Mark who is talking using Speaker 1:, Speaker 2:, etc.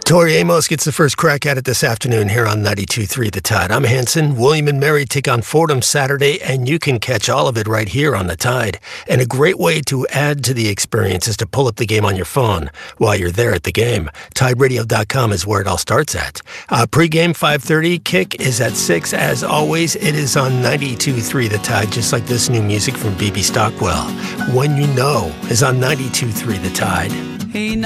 Speaker 1: Tori Amos gets the first crack at it this afternoon here on 92.3 The Tide. I'm Hanson. William and Mary take on Fordham Saturday, and you can catch all of it right here on The Tide. And a great way to add to the experience is to pull up the game on your phone while you're there at the game. TideRadio.com is where it all starts at. Pre-game 5:30, kick is at 6. As always, it is on 92.3 The Tide, just like this new music from B.B. Stockwell. When You Know is on 92.3 The Tide.
Speaker 2: Hey,